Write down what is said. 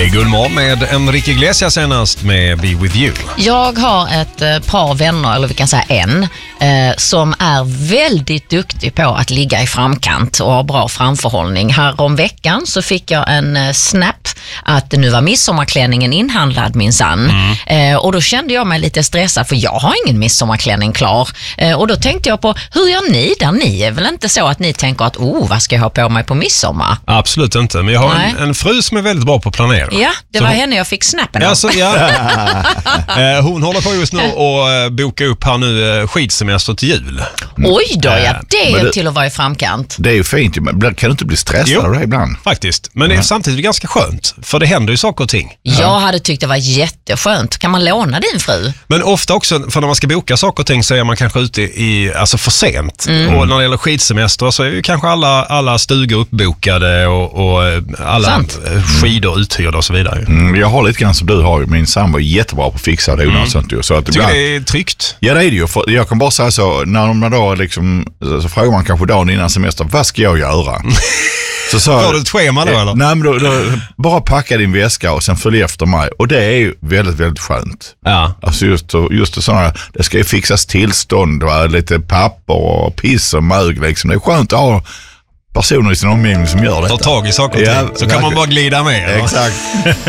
Det är Gullmorgon med Enrique Iglesias senast med Be With You. Jag har ett par vänner, eller vi kan säga en, som är väldigt duktig på att ligga i framkant och ha bra framförhållning. Här om veckan så fick jag en snap att nu var midsommarklänningen inhandlad minsann. Och då kände jag mig lite stressad för jag har ingen midsommarklänning klar. Och då tänkte jag på, hur gör ni där? Ni är väl inte så att ni tänker att vad ska jag ha på mig på midsommar? Absolut inte, men jag har en fru som är väldigt bra på att planera. Ja, det var henne jag fick snappen av. Alltså, hon håller på just nu och boka upp här nu skidsemester till jul. Oj då, det är till att vara i framkant. Det är ju fint, men kan du inte bli stressad av det ibland? Faktiskt, men det är samtidigt ganska skönt, för det händer ju saker och ting. Jag hade tyckt det var jätteskönt. Kan man låna din fru? Men ofta också, för när man ska boka saker och ting så är man kanske ute alltså för sent. Och när det gäller skidsemester så är ju kanske alla stugor uppbokade och alla skidor uthyrda och så vidare. Jag har lite grann som du har. Min sambo är jättebra på att fixa det och sånt. Så att tycker det är tryggt. Ja, det är det ju. För jag kan bara säga så, när man då liksom, så frågar man kanske dagen innan semester, vad ska jag göra? Så får du ett schema då eller? Nej, men då bara packa din väska och sen följ efter mig. Och det är ju väldigt, väldigt skönt. Ja. Alltså just sådana, det ska ju fixas tillstånd och lite papper och piss och mög liksom. Det är skönt att ha personer i sin omgivning som gör detta. Ta tag i saker och ting. Så kan man bara glida med. Exakt.